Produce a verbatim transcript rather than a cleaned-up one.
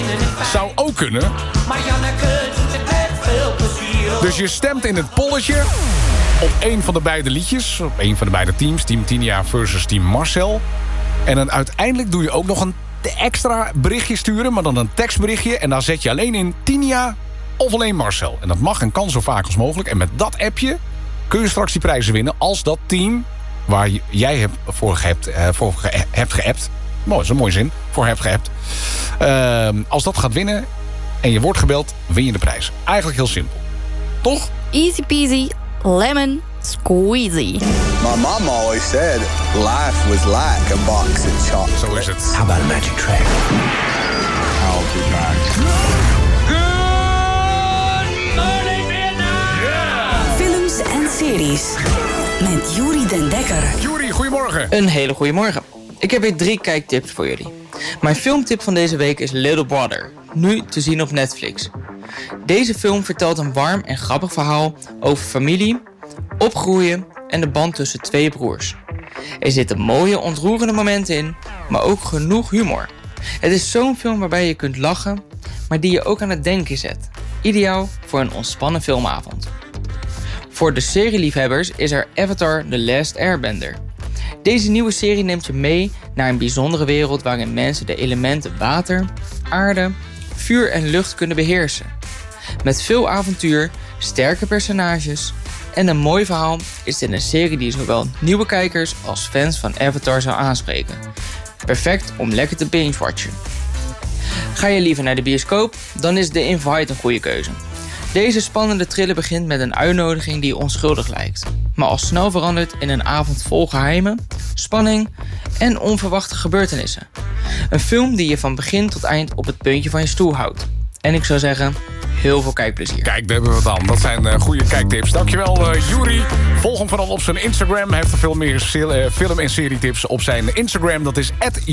Zou ook kunnen. Maar Janneke doet het met veel plezier. Dus je stemt in het polletje op één van de beide liedjes. Op één van de beide teams. Team Tinia versus Team Marcel. En dan uiteindelijk doe je ook nog een extra berichtje sturen. Maar dan een tekstberichtje. En daar zet je alleen in Tinia of alleen Marcel. En dat mag en kan zo vaak als mogelijk. En met dat appje kun je straks die prijzen winnen. Als dat team waar jij hebt voor, gehept, uh, voor ge- hebt geappt. Mooi, dat is een mooie zin. Voor hebt geappt. Uh, als dat gaat winnen en je wordt gebeld, win je de prijs. Eigenlijk heel simpel. Toch? Easy peasy, lemon squeezy. My mom always said life was like a box of chocolates. Zo is het. How about a magic track? I'll be back. Films en series met Juri den Dekker. Juri, goedemorgen. Een hele goede morgen. Ik heb weer drie kijktips voor jullie. Mijn filmtip van deze week is Little Brother, nu te zien op Netflix. Deze film vertelt een warm en grappig verhaal over familie, opgroeien en de band tussen twee broers. Er zitten mooie, ontroerende momenten in, maar ook genoeg humor. Het is zo'n film waarbij je kunt lachen, maar die je ook aan het denken zet. Ideaal voor een ontspannen filmavond. Voor de serieliefhebbers is er Avatar The Last Airbender. Deze nieuwe serie neemt je mee naar een bijzondere wereld waarin mensen de elementen water, aarde, vuur en lucht kunnen beheersen. Met veel avontuur, sterke personages en een mooi verhaal is dit een serie die zowel nieuwe kijkers als fans van Avatar zou aanspreken. Perfect om lekker te binge-watchen. Ga je liever naar de bioscoop, dan is The Invite een goede keuze. Deze spannende thriller begint met een uitnodiging die onschuldig lijkt, maar al snel verandert in een avond vol geheimen, spanning en onverwachte gebeurtenissen. Een film die je van begin tot eind op het puntje van je stoel houdt. En ik zou zeggen, heel veel kijkplezier. Kijk, daar hebben we het aan. Dat zijn uh, goede kijktips. Dankjewel, uh, Juri. Volg hem vooral op zijn Instagram. Hij heeft er veel meer film- en serietips op zijn Instagram. Dat is at